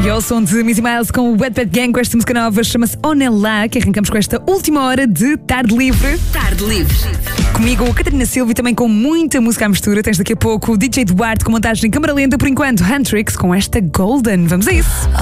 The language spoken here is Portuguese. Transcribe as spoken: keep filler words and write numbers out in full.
E ao som de Missy Miles com o Wet Wet Gang, com esta música nova, chama-se Onelá, que arrancamos com esta última hora de Tarde Livre. Tarde Livre. Comigo, Catarina Silva, e também com muita música à mistura. Tens daqui a pouco o D J Duarte com montagem em câmara lenta. Por enquanto, Huntrix com esta Golden. Vamos a isso.